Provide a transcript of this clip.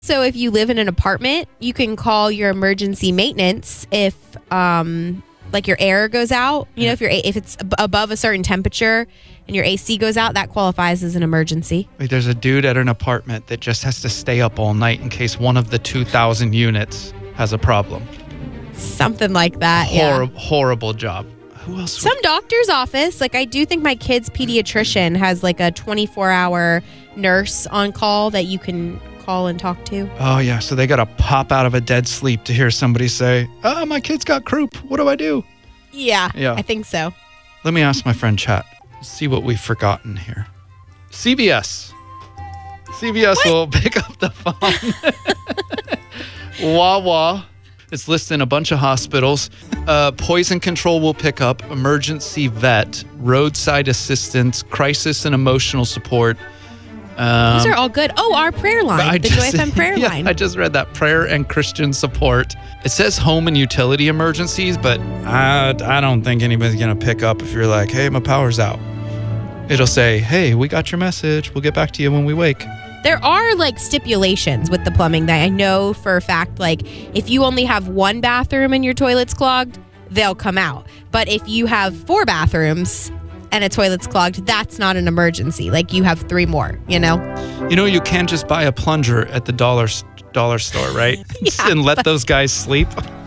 So if you live in an apartment, you can call your emergency maintenance if like your air goes out. You know, if it's above a certain temperature and your AC goes out, that qualifies as an emergency. Wait, there's a dude at an apartment that just has to stay up all night in case one of the 2,000 units has a problem. Something like that. Horrible job. Who else? Some doctor's office. Like I do think my kid's pediatrician has like a 24-hour nurse on call that you can call and talk to. Oh, yeah. So they got to pop out of a dead sleep to hear somebody say, my kid's got croup. What do I do? Yeah, I think so. Let me ask my friend Chat. See what we've forgotten here. CVS. CVS will pick up the phone. Wawa. It's listed in a bunch of hospitals. Poison control will pick up. Emergency vet. Roadside assistance. Crisis and emotional support. Those are all good. Oh, our prayer line. The Joy FM prayer line. I just read that. Prayer and Christian support. It says home and utility emergencies, but I don't think anybody's going to pick up if you're like, hey, my power's out. It'll say, hey, we got your message. We'll get back to you when we wake. There are like stipulations with the plumbing that I know for a fact. Like if you only have one bathroom and your toilet's clogged, they'll come out. But if you have 4 bathrooms and a toilet's clogged, that's not an emergency. Like you have 3 more, you know? You know, you can just buy a plunger at the dollar store, right? Yeah, and let those guys sleep.